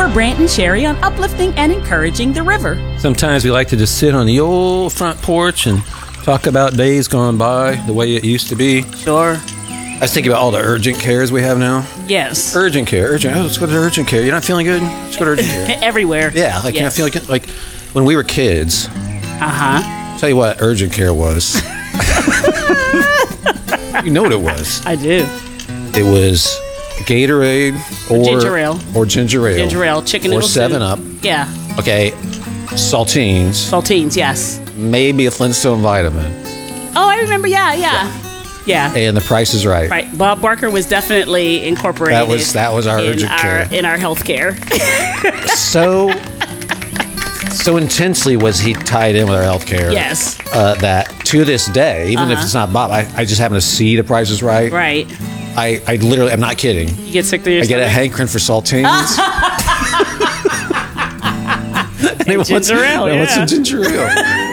We're Brant and Sherry on uplifting and encouraging the river. Sometimes we like to just sit on the old front porch and talk about days gone by, the way it used to be. Sure. I was thinking about all the urgent cares we have now. Yes. Urgent care. Oh, let's go to urgent care. You're not feeling good? Let's go to urgent care. Everywhere. Yeah, like, yes. I feel like when we were kids. Uh-huh. Tell you what urgent care was. You know what it was. I do. It was Gatorade or ginger ale. Or ginger ale. Ginger ale, chicken noodle or 7-Up. Yeah. Okay. Saltines. Saltines, yes. Maybe a Flintstone vitamin. Oh, I remember. Yeah. And the Price is Right. Right. Bob Barker was definitely incorporated. That was our urgent care. In our health care. So intensely was he tied in with our health care. Yes. That to this day, even if it's not Bob, I just happen to see the Price is Right. Right. I literally, I'm not kidding. You get sick through your I get a stomach? hankering for saltines. Ginger ale, What's yeah. a ginger ale?